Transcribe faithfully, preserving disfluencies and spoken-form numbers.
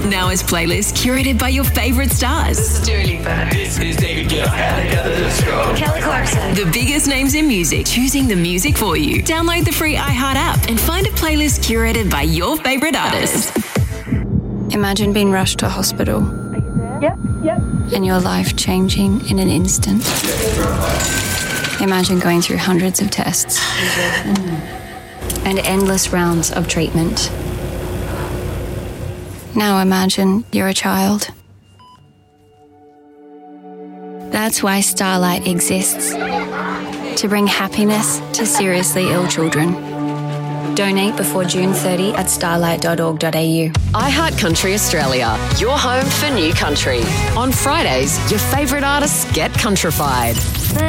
Now as playlists curated by your favourite stars. This is Dua Lipa. This is David Guetta. Kelly Clarkson. The biggest names in music, choosing the music for you. Download the free iHeart app and find a playlist curated by your favourite artists. Imagine being rushed to hospital. Yep, yep. And your life changing in an instant. Imagine going through hundreds of tests and endless rounds of treatment. Now imagine you're a child. That's why Starlight exists. To bring happiness to seriously ill children. Donate before June thirtieth at starlight dot org dot a u. iHeart Country Australia, your home for new country. On Fridays, your favourite artists get countrified.